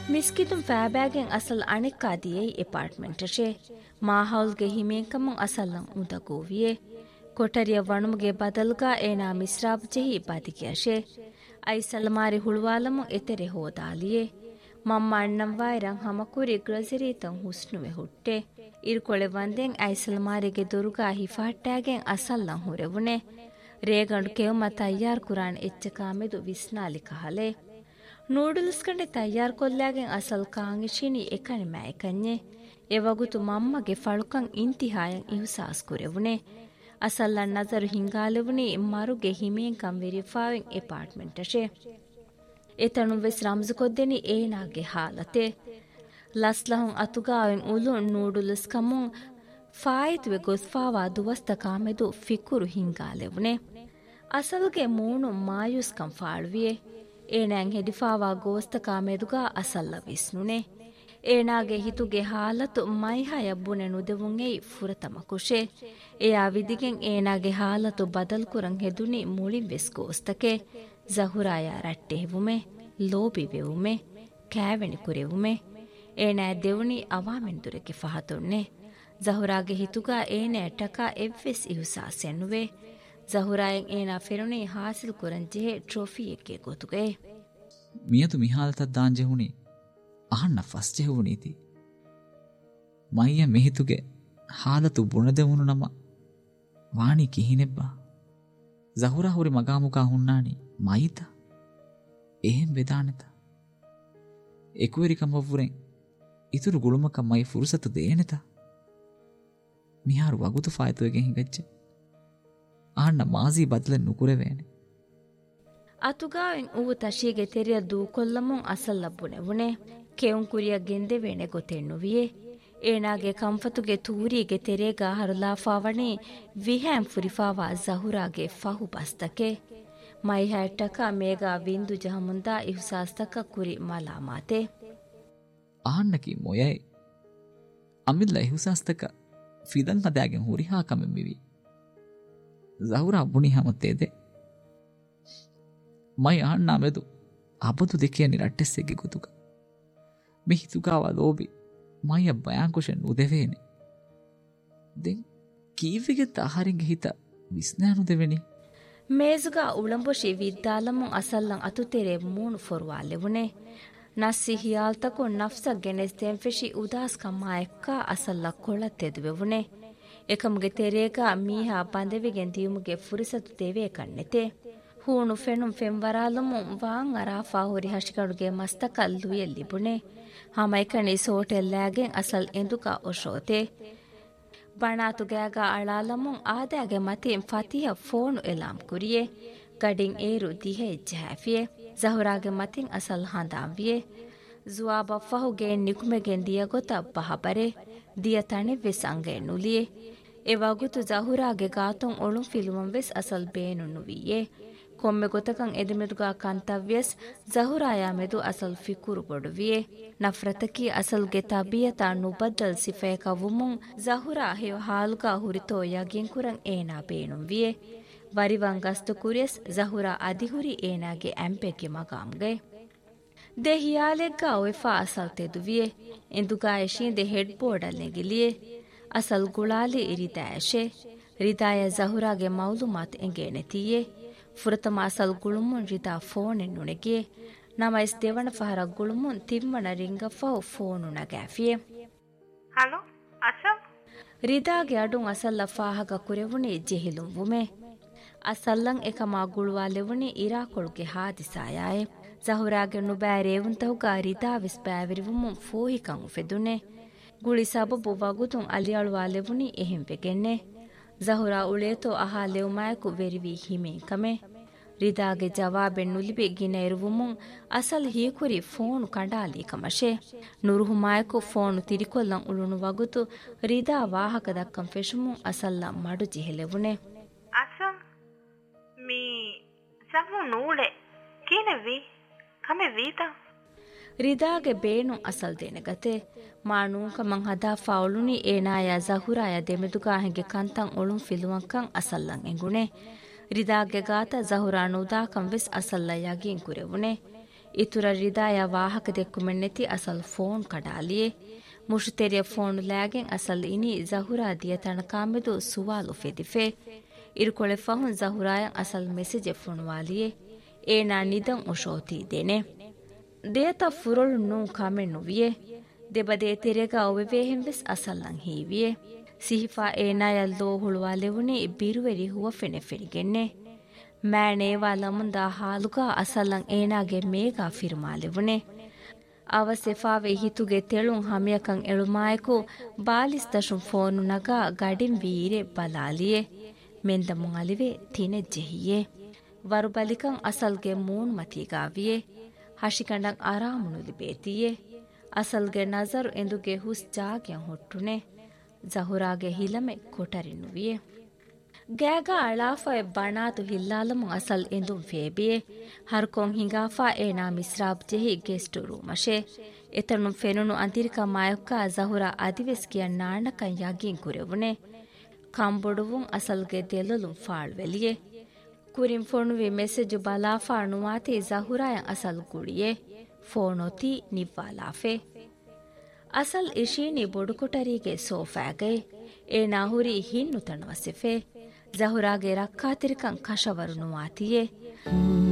ಮಿಸ್ಕಿತುಂ ಫෑಬෑಗೆನ್ ಅಸಲ್ ಅಣೆಕ್ಕಾದಿಯೇ ಅಪಾರ್ಟ್ಮೆಂಟಶೆ ಮಾಹೌಲ್ಗೆ ಹಿಮೇಂಕಮುಂ ಅಸಲ್ಲಂ ಉದಗೋವಿಯೇ ಕೊಠರಿಯ ವಣುಮುಗೆ ಬದಲ್ಗಾ ಏನಾ ಮಿಸ್ರಾಬ್ ಜೆಹಿ ಬಾದಿಗೆಯಶೆ ಐ ಸಲ್ಮಾರಿ ಹುಳುವಾಲಮು ಎತೆರೆ ಹೋದಾಲಿಯೇ ಮಮ್ಮ ಅಣ್ಣಂವಾಯರಂ ಹಮಕುರಿ ಗ್ರಜರೀತಂ ಹುಸ್ನುವೆ ಹುಟ್ಟೆ ಇರ್ಕೊಳೆ ವಂದೆಂ I ಸಲ್ಮಾರಿಗೆ ದುರುಗಾ ಹಿಫಾಟ್ಟಾಗೆನ್ ಅಸಲ್ಲಂ ಹುರೆವುನೆ ರೇಗಂಡು ಕೆವಮ ತಯ್ಯಾರ್ Quran ಎಚ್ಚಕಾಮೆದು ವಿಸ್ನಾಲಿ ಕಹಲೆ noodles ಕಂಡೆ ತಯ್ಯಾರ್ ಕೊಲ್ಲಾಗೆನ್ ಅಸಲ್ ಕಾಂಗಿಶಿನಿ ಎಕಣಿ ಮෑಕನ್ಯೆ ಎವಗುತು ಮಮ್ಮಗೆ ಫಳುಕಂ ಇಂತಿಹಾಯಂ ಇಹುಸಾಸ್ ಕುರೆವುನೆ ಅಸಲ್ಲನ್ ನಜರು ಹಿಂಗಾಲೆವುನಿ ಮರುಗೆ ಹಿಮೇಂಕಂ ವೆರಿಫಾವೆನ್ ಅಪಾರ್ಟ್ಮೆಂಟಶೆ ಎತನುವೆಸ್ ರಮ್ಜು ಕೊದ್ದೆನಿ ಏನಾಗೆ ಹಾಲತೆ ಲಸ್ಲಹುಂ ಅತುಗಾವೆನ್ ಉಲು ನೂಡುಲಸ್ ಕಮುಂ ಫಾಯಿತ್ವೆ ಗೊಸ್ಫಾವಾ ದುವಸ್ತ ಕಾಮೆದು ಫಿಕುರು ಹಿಂಗಾಲೆವುನೆ ಅಸಲ್ಗೆ ಮೂಣು ಮಾಯುಸ್ ಕಂ ಫಾಳುವಿಯೆ ಏನಾಂಗ್ ಹೆಡಿಫಾವಾ ಗೋಸ್ತ ಕಾಮೆದುಗಾ ಅಸಲ್ಲ ವಿಸ್ನುನೆ ಏನಾಗೆ ಹಿತುಗೆ ಹಾಲತು ಮೈಹಯ ಬುನೆ ನುದೆವುಂ ಏಯಿ ಫುರತಮ ಕುಶೆ ಎಯಾ ವಿದಿಗೆನ್ ಏನಾಗೆ ಹಾಲತು ಬದಲ್ ಕುರಂ ಹೆದುನಿ ಮುಳಿಂ ವೆಸ್ ಗೋಸ್ತಕೆ ಜಹುರಾಯ ರಟ್ಟೆವುಮೆ ಲೋಬಿ ವೆವುಮೆ ಕ್ಯಾವೆಣಿ ಕುರೆವುಮೆ ಏನಾ ದೆವುನಿ ಅವಾಮೆಂದುರೆಗೆ ಫಹತೊನ್ನೆ ಜಹುರಾಗೆ ಹಿತುಗಾ ಏನೆ ಟಕಾ ಎವ್ವೆಸ್ ಇಹುಸಾಸೆನ್ನುವೆ ಜಹುರಾಯನ್ ಏನಾ ಫೆರುನಿ ಹಾಸಿಲ್ ಕುರಂ ಜೆಹೆ ಟ್ರೋಫಿ ಎಕ್ಕೆ ಗೊತುಗೆ ಮಿಯತು ಮಿಹಾಲತ ದಾಂಜೆ ಹುನಿ ಅಹಣ್ಣ ಫಸ್ಟ್ ಜೆಹುನೀತಿ ಮೈಯ ಮೆಹಿತುಗೆ ಹಾಲತು ಬುಣದೆವುನು ನಮ ವಾಣಿ ಕಿಹಿನೆಬ್ಬ ಜಹುರಾ ಹುರಿ ಮಗಾಮುಕಾ ಹುಣ್ಣಾಣಿ ಮೈತ ಏನ್ ಬೆದಾನೆತ ಎಕುವೆರಿ ಕಂಬವ್ವುರೆನ್ ಇತುರು ಗುಳುಮಕ ಮೈ ಫುರುಸತು ದೇನೆತ ಮಿಹಾರು ವಗುತು ಫಾಯ್ತುವೆಗೆ ಹಿಂಗಚ್ಚೆ ಅಹಣ್ಣ ಮಾಜಿ ಬದಲೆ ನುಕುರೆವೇನೆ ಅತುಗಾವೆನ್ ಉವು ತಶೀಗೆ ತೆರಿಯ ದೂಕೊಲ್ಲಮುಂ ಅಸಲ್ಲಬ್ಬುನೆವುನೆ ಕೆವುಂ ಕುರಿಯ ಗೆಂದೆವೇಣೆ ಗೊತೆನ್ನುವಿಯೇ ಏನಾಗೆ ಕಂಫತುಗೆ ತೂರಿಗೆ ತೆರೆಗಾ ಹರುಲಾಫಾವಣಿ ವಿಹ್ಯಾಂ ಫುರಿಫಾವಾ ಜಹುರಾಗೆ ಫಹು ಬಸ್ತಕೆ ಮೈ ಹ್ಯಾಟ್ಟಕ ಮೇಗಾ ವಿಂದು ಜಹಮುಂದಾ ಇಹುಸಾಸ್ತಕ ಕುರಿ ಮಲಾಮಾತೆ ಅಹಣ್ಣಕಿ ಮೊಯೈ ಅಮಿಲ್ಲ ಇಹುಸಾಸ್ತಕ ಫಿದಂ ಹದಾಗೆನ್ ಹುರಿಹಾ ಕಮೆಮ್ಮಿವಿ ಜಹುರಾ ಬುಣಿ ಹಮತ್ತೇದೆ ಮೈ ಅಹಣ್ಣ ಮೆದು ಅಬದು ದೆಕೆಯನಿ ರಟ್ಟೆಸ್ಸೆಗೆ ಗೊತುಗ ಮಿಹಿತುಗಾವ ಲೋಬಿ ಮೈಯ ಬಯಾಂಕುಶನ್ ಉದೆವೇನೆ ದೆನ್ ಕೀವಿಗೆ ತಾಹರಿಂಗೆ ಹಿತ ವಿಸ್ನಾನು ದೆವೆನಿ ಮೇಜುಗಾ ಉಳಂಬೊಶಿ ವಿದ್ದಾಲಮುಂ ಅಸಲ್ಲಂ ಅತುತೆರೆ ಮೂಣು ಫೊರ್ವಾಲೆವುನೆ ನಸ್ಸಿ ಹಿಯಾಲ್ತಕು ನಫ್ಸ ಗೆನೆಸ್ ದೆಂಫೆಶಿ ಉದಾಸ್ ಕಮ್ಮಾ ಎಕ್ಕಾ ಅಸಲ್ಲ ಕೊಳತ್ತೆದುವೆವುನೆ ಎಕಮ್ಗೆ ತೆರೇಗ ಮೀಹಾ ಬಂದೆವಿಗೆನ್ ದಿಯುಮುಗೆ ಫುರಿಸತು ತೆವೆ ಕಣ್ಣೆತೆ ಹೂಣು ಫೆಣುಂ ಫೆಂವರಾಲುಮುಂ ವಾಂ ಅರಾಫಾ ಹುರಿ ಹಶಿಕಡುಗೆ ಮಸ್ತಕಲ್ಲು ಎಲ್ಲಿಬುಣೆ ಹಮೈಕಣಿ ಸೋಟೆಲ್ಲಾಗೆನ್ ಅಸಲ್ ಎಂದುಕ ಒಶೋತೆ ಬಣಾತುಗಾಗ ಅಳಾಲಮುಂ ಆದಾಗೆ ಮತಿಂ ಫತಿಹ ಫೋನು ಎಲಾಂ ಕುರಿಯೆ ಗಡಿಂ ಏರು ದಿಹೆ ಇಜ್ಜಾಫಿಯೆ ಜಹುರಾಗೆ ಮತಿಂ ಅಸಲ್ ಹಾಂದಾಂವಿಯೆ ಜುವಾಬ ಫಹುಗೆ ನಿಕುಮೆಗೆನ್ ದಿಯ ಗೊತ ಬಹಬರೆ ದಿಯ ತಣೆ ವೆಸ್ ಅಂಗೆ ನುಲಿಯೆ ಎವಾಗುತು ಜಹುರಾಗೆ ಗಾತುಂ ಒಳುಂ ಫಿಲುಮಂ ವೆಸ್ ಅಸಲ್ ಬೇನು ನುವಿಯೆ ಕೊಮ್ಮೆ ಗೊತಕಂ ಎದಿಮೆದುಗಾ ಕಂತವ್ಯಸ್ ಜಹುರಾಯ ಮೆದು ಅಸಲ್ ಫಿಕುರು ಬೊಡುವಿಯೆ ನಫ್ರತಕಿ ಅಸಲ್ಗೆ ತಬಿಯತ ನುಬದ್ದಲ್ ಸಿಫೆಕ ವುಮುಂ ಜಹುರಾ ಹೆವ ಹಾಲುಗಾ ಹುರಿತೋ ಯಗಿನ್ ಕುರಂ ಏನಾ ಬೇಣುಂ ವಿಯೆ ವರಿವಂ ಗಸ್ತು ಕುರಿಯಸ್ ಜಹುರಾ ಅದಿಹುರಿ ಏನಾಗೆ ಅಂಪೆಗೆ ಮಗಾಮ್ಗೆ ದೆ ಹಿಯಾಲೆಗ್ಗಾ ಒಯ್ಫಾ ಅಸಲ್ ತೆದುವಿಯೆ ಎಂದುಗಾ ಎಶೀಂದೆ ಹೆಡ್ ಬೋರ್ಡಲ್ ನೆಗಿಲಿಯೆ ಅಸಲ್ ಗುಳಾಲಿ ಇರಿದಾಯಶೆ ರಿದಾಯ ಜಹುರಾಗೆ ಮೌಲುಮಾತ್ ಎಂಗೇನೆತಿಯೆ ಫುರತಮ ಅಸಲ್ ಗುಳುಮುನ್ ರಿದಾ ಫೋನೆನ್ ನುಣೆಗೆ ನಮೈಸ್ ದೇವಣ ಫಹರ ಗುಳುಮುನ್ ತಿಮ್ಮಣ ರಿಂಗಫಹು ಫೋನು ನಗಾಫಿಯೆ ಹಲೋ ಅಸಲ್ ರಿದಾಗೆ ಅಡುಂ ಅಸಲ್ಲ ಫಾಹಗ ಕುರೆವುನಿ ಜೆಹಿಲುಂ ವುಮೆ ಅಸಲ್ಲಂ ಎಕಮಾ ಗುಳುವಾಲೆವುನಿ ಇರಾಕೊಳುಗೆ ಹಾದಿಸಾಯಾಯೆ ಜಹುರಾಗೆ ನುಬෑರೇವುಂತಹುಗಾ ರಿದಾ ವಿಸ್ ಬෑವಿರಿವುಮುಂ ಫೋಹಿಕಂ ಉಫೆದುನೆ ಗುಳಿ ಸಬಬು ವಗುತುಂ ಅಲಿಯಳುವಾಲೆವುನಿ ಎಹಿಂವೆಗೆನ್ನೆ ಜಹುರಾ ಉಳೇತೋ ಅಹಾ ಲೆವುಮಾಯಕು ವೆರಿವಿ ಹಿಮೇಂಕಮೆ ರಿದಾಗೆ ಜವಾಬೆನ್ ನುಲಿಬಿ ಗಿನೆರುವುಮುಂ ಅಸಲ್ ಹೀಕುರಿ ಫೋನು ಕಂಡಾಲಿ ಕಮಶೆ ನುರುಹುಮಾಯಕು ಫೋನು ತಿರಿಕೊಲ್ಲಂ ಉಳುನು ವಗುತು ರಿದಾ ವಾಹಕ ದಕ್ಕಂ ಫೆಶುಮುಂ ಅಸಲ್ಲ ಮಡು ಜಿಹೆಲೆವುನೆ ಅಸಲ್ ಮೀ ಜಮು ನೂಳೆ ಕೇನೆವಿ ಕಮೆ ವೀತಾ ರಿದಾಗೆ ಬೇನು ಅಸಲ್ ದೇನೆಗತೆ ಮಾನೂಂಕ ಮಂ ಹದಾ ಫೌಲುನಿ ಏನಾಯ ಜಹುರಾಯ ದೆಮೆದುಗಾ ಹೆಂಗೆ ಕಂತಂ ಒಳುಂ ಫಿಲುವಂಕಂ ಅಸಲ್ಲಂ ಎಂಗುನೆ ರಿದಾಗೆ ಗಾತ ಜಹುರಾ ನುದಾಕಂ ವೆಸ್ ಅಸಲ್ಲ ಯಗಿನ್ ಕುರೆವುನೆ ಇತುರ ರಿದಾಯ ವಾಹಕ ದೆಕ್ಕುಮೆನ್ನೆತಿ ಅಸಲ್ ಫೋನ್ ಕಡಾಲಿಯೆ ಮುಷುತೆರಿಯ ಫೋನ್ ಲ್ಯಾಗೆನ್ ಅಸಲ್ ಇನಿ ಜಹುರಾ ದಿಯ ತಣಕಾಮೆದು ಸುವಾಲು ಫೆದಿಫೆ ಇರುಕೊಳೆ ಫಹುನ್ ಜಹುರಾಯನ್ ಅಸಲ್ ಮೆಸೇಜ್ ಫೋನ್ವಾಲಿಯೆ ಏನಾ ನಿದಂ ಉಶೋತಿ ದೆನೆ ದೇತ ಫುರೊಳು ನೂ ಕಾಮೆನ್ ನುವಿಯೆ ದೆಬದೆ ತೆರೆಗ ಒವೆವೇಹೆಂ ವೆಸ್ ಅಸಲ್ಲಂ ಹೀವಿಯೆ ಸಿಹಿಫಾ ಏನಾಯಲ್ಲೋ ಹುಳುವಾಲೆವುನಿ ಬಿರುವೆರಿ ಹುವ ಫೆನೆಫೆನಿಗೆನ್ನೆ ಮ್ಯಾಣೇವಾ ಲಮುಂದಾ ಹಾಲುಗಾ ಅಸಲ್ಲಂ ಏನಾಗೆ ಮೇಗಾ ಫಿರುಮಾಲೆವುನೆ ಅವ ಸೆಫಾವೆ ಹಿತುಗೆ ತೆಳುಂ ಹಮಿಯಕಂ ಎಳುಮಾಯಕು ಬಾಲಿಸ್ ದಶುಂ ಫೋನು ನಗಾ ಗಡಿಂ ವೀರೆ ಬಲಾಲಿಯೆ ಮೆಂದಮುಂ ಅಲಿವೆ ತಿನೆ ಜೆಹಿಯೆ ವರುಬಲಿಕಂ ಅಸಲ್ಗೆ ಮೂನ್ ಮತಿಗಾವಿಯೆ ಹಶಿಕಂಡಂ ಆರಾಮುನುಲಿ ಬೇತಿಯೆ ಅಸಲ್ಗೆ ನಜರು ಎಂದುಗೆ ಹುಸ್ ಜಾಗ್ಯಂ ಹೊಟ್ಟುನೆ ಜಹುರಾಗೆ ಹಿಲಮೆ ಕೊಟರಿನುವಿಯೆ ಗ್ಯಾಗ ಅಳಾಫಾಯ್ ಬಣಾತು ಹಿಲ್ಲಾಲಮು ಅಸಲ್ ಎಂದುಂ ಫೇಬಿಯೆ ಹರ್ಕೊಂ ಹಿಂಗಾಫಾ ಏನಾ ಮಿಸ್ರಾಬ್ ಜೆಹಿ ಗೆಸ್ಟು ರೂಮಶೆ ಎತನುಂ ಫೆನುನು ಅಂತಿರಿಕ ಮಾಯೊಕ್ಕ ಜಹುರಾ ಅದಿವೆಸ್ ಕಿಯನ್ ನಾಣಕಂ ಯಗಿನ್ ಕುರೆವುನೆ ಕಂಬೊಡುವುಂ ಅಸಲ್ಗೆ ದೆಲ್ಲುಲುಂ ಫಾಳ್ವೆಲಿಯೆ ಕುರಿಂ ಫೋನುವಿ ಮೆಸೇಜು ಬಲಾಫಾ ನುವಾತಿ ಜಹುರಾಯಂ ಅಸಲ್ ಗುಳಿಯೆ ಫೋನೊತಿ ನಿವ್ವಾಲಾಫೆ ಅಸಲ್ ಇಶೀನಿ ಬೊಡುಕೊಟರಿಗೆ ಸೋಫಾಗೆ ಏನಾ ಹುರಿ ಹಿನ್ನು ತಣವಸಿಫೆ ಜಹುರಾಗೆ ರಕ್ಕಾತಿರಿಕಂ ಕಶವರು ನುವಾತಿಯೆ